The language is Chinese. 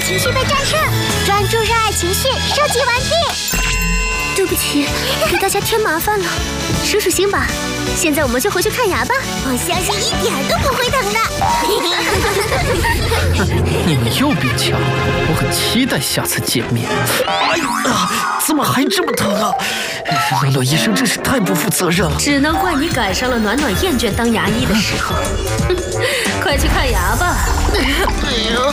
情绪被战胜，专注热爱情绪，收集完毕。 对不起，给大家添麻烦了，数数心吧。现在我们就回去看牙吧。 我相信一点都不会疼的。 你们又变强了，我很期待下次见面。哎呀，怎么还这么疼啊？暖暖医生真是太不负责任了。 只能怪你赶上了暖暖厌倦当牙医的时候。快去看牙吧。 哎呀。